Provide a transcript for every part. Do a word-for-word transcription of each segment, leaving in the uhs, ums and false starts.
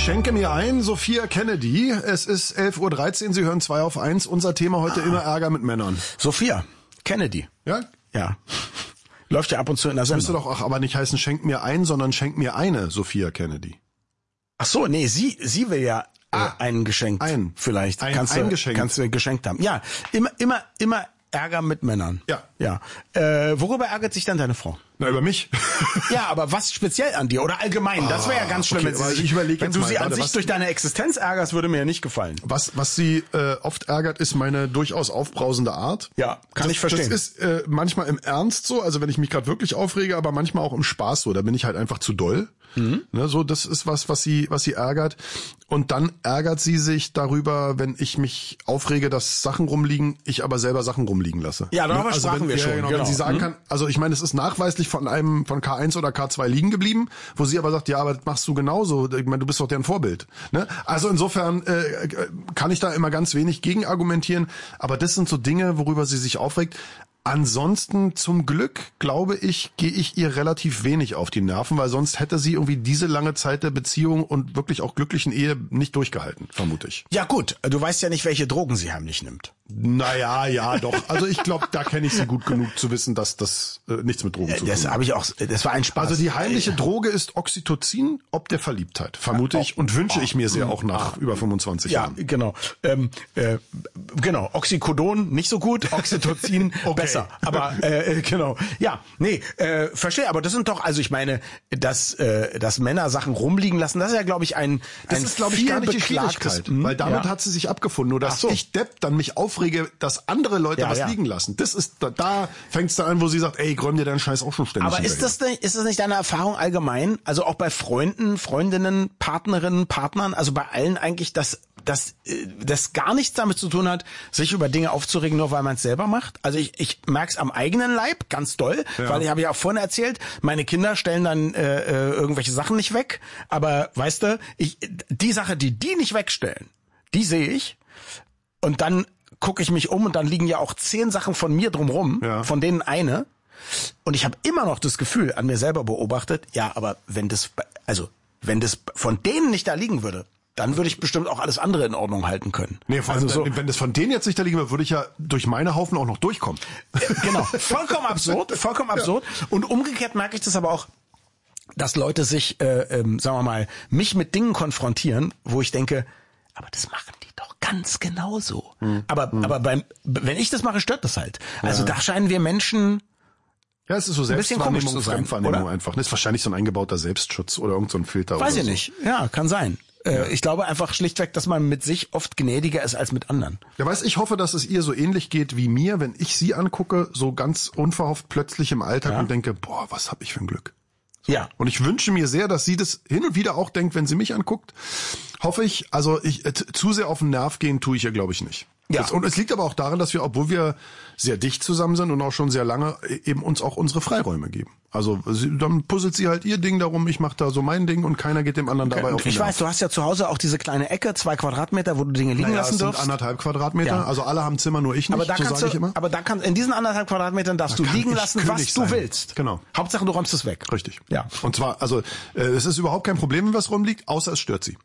Schenke mir ein, Sophia Kennedy. Es ist elf Uhr dreizehn, Sie hören zwei auf eins. Unser Thema heute immer Ärger mit Männern. Sophia Kennedy. Ja? Ja. Läuft ja ab und zu in der Sendung. Müsste doch auch aber nicht heißen, schenk mir ein, sondern schenk mir eine Sophia Kennedy. Ach so, nee, sie sie will ja Ah, äh, einen geschenkt. ein. Vielleicht. Ein- kannst ein du, geschenkt. Kannst du geschenkt haben. Ja, immer, immer, immer Ärger mit Männern. Ja. Ja. Äh, worüber ärgert sich dann deine Frau? Na, über mich. Ja, aber was speziell an dir oder allgemein? Das wäre ja ganz schlimm, okay, wenn, sie aber sich, ich überleg wenn jetzt du mal, sie an warte, sich was- durch deine Existenz ärgerst, würde mir ja nicht gefallen. Was, was sie äh, oft ärgert, ist meine durchaus aufbrausende Art. Ja, kann das, ich verstehen. Das ist äh, manchmal im Ernst so, also wenn ich mich gerade wirklich aufrege, aber manchmal auch im Spaß so. Da bin ich halt einfach zu doll. Mhm. Ne, so, das ist was, was sie, was sie ärgert. Und dann ärgert sie sich darüber, wenn ich mich aufrege, dass Sachen rumliegen, ich aber selber Sachen rumliegen lasse. Ja, darüber also sprachen wenn, wir ja, schon, Genau, genau. Wenn sie sagen Mhm. kann, also ich meine, es ist nachweislich von einem von K eins oder K zwei liegen geblieben, wo sie aber sagt, ja, aber das machst du genauso. Ich meine, du bist doch deren Vorbild. Ne? Also insofern äh, kann ich da immer ganz wenig gegen argumentieren. Aber das sind so Dinge, worüber sie sich aufregt. Ansonsten zum Glück, glaube ich, gehe ich ihr relativ wenig auf die Nerven, weil sonst hätte sie irgendwie diese lange Zeit der Beziehung und wirklich auch glücklichen Ehe nicht durchgehalten, vermute ich. Ja gut, du weißt ja nicht, welche Drogen sie heimlich nimmt. Naja, ja, doch. Also ich glaube, da kenne ich sie gut genug zu wissen, dass das äh, nichts mit Drogen zu tun Das hat. habe ich auch, das war ein Spaß. Also die heimliche Droge ist Oxytocin, ob der Verliebtheit, vermute ich und wünsche ich mir sehr auch nach über fünfundzwanzig Ja, Jahren. genau. Ähm, äh, genau, Oxycodon nicht so gut, Oxytocin Okay. besser. Aber äh, genau. Ja, nee, äh, verstehe, aber das sind doch, also ich meine, dass äh, dass Männer Sachen rumliegen lassen, das ist ja, glaube ich, ein Das ein ist, glaube ich, viel gar nicht die beklagtes- Schwierigkeit, Hm, weil damit ja. hat sie sich abgefunden. Nur, dass Ach so. ich Depp dann mich aufrege, dass andere Leute Ja, was ja. liegen lassen. Das ist, da, da fängt's dann an, wo sie sagt, ey, räum dir deinen Scheiß auch schon ständig Aber ist hinterher. das nicht, ist das nicht deine Erfahrung allgemein? Also auch bei Freunden, Freundinnen, Partnerinnen, Partnern, also bei allen eigentlich, dass dass äh, das gar nichts damit zu tun hat, sich über Dinge aufzuregen, nur weil man es selber macht. Also ich ich merk's am eigenen Leib ganz doll, Ja. weil ich habe ja auch vorhin erzählt, meine Kinder stellen dann äh, äh, irgendwelche Sachen nicht weg, aber weißt du, ich die Sache, die die nicht wegstellen, die sehe ich und dann gucke ich mich um und dann liegen ja auch zehn Sachen von mir drumrum, Ja. von denen eine. Und ich habe immer noch das Gefühl, an mir selber beobachtet, ja, aber wenn das, also wenn das von denen nicht da liegen würde, dann würde ich bestimmt auch alles andere in Ordnung halten können. Nee, vor allem, also so, wenn das von denen jetzt nicht da liegen würde, würde ich ja durch meine Haufen auch noch durchkommen. genau, vollkommen absurd, vollkommen absurd. Und umgekehrt merke ich das aber auch, dass Leute sich, äh, ähm, sagen wir mal, mich mit Dingen konfrontieren, wo ich denke, aber das machen die doch ganz genauso. Hm. Aber aber beim, wenn ich das mache, stört das halt. Also da scheinen wir Menschen Ja, es ist so bisschen Selbstwahrnehmung, komisch zu sein, Fremdwahrnehmung oder? einfach. Das ist wahrscheinlich so ein eingebauter Selbstschutz oder irgend so ein Filter. Weiß oder ich so. nicht. Ja, kann sein. Äh, ich glaube einfach schlichtweg, dass man mit sich oft gnädiger ist als mit anderen. Ja, weißt, ich hoffe, dass es ihr so ähnlich geht wie mir, wenn ich sie angucke, so ganz unverhofft plötzlich im Alltag Ja. und denke, boah, was hab ich für ein Glück. Ja. Und ich wünsche mir sehr, dass sie das hin und wieder auch denkt, wenn sie mich anguckt. Hoffe ich, also ich äh, zu sehr auf den Nerv gehen tue ich ihr, glaube ich, nicht. Ja. Das, und es liegt aber auch daran, dass wir, obwohl wir sehr dicht zusammen sind und auch schon sehr lange, eben uns auch unsere Freiräume geben. Also sie, dann puzzelt sie halt ihr Ding darum, ich mache da so mein Ding und keiner geht dem anderen dabei auf den Ich Nerv. weiß, du hast ja zu Hause auch diese kleine Ecke, zwei Quadratmeter, wo du Dinge liegen Naja, lassen es sind darfst. anderthalb Quadratmeter, Ja. also alle haben Zimmer, nur ich nicht, Aber da so kannst sage du, ich immer. aber da kannst, in diesen anderthalb Quadratmetern darfst du kann liegen ich lassen, was König du sein. willst. Genau. Hauptsache du räumst es weg. Richtig. Ja. Und zwar, also äh, es ist überhaupt kein Problem, wenn was rumliegt, außer es stört sie.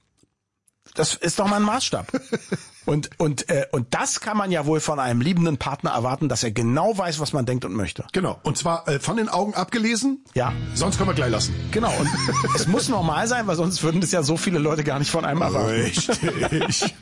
Das ist doch mal ein Maßstab. Und und äh, und das kann man ja wohl von einem liebenden Partner erwarten, dass er genau weiß, was man denkt und möchte. Genau. Und zwar äh, von den Augen abgelesen. Ja. Sonst können wir gleich lassen. Genau. Und es muss normal sein, weil sonst würden das ja so viele Leute gar nicht von einem erwarten. Richtig.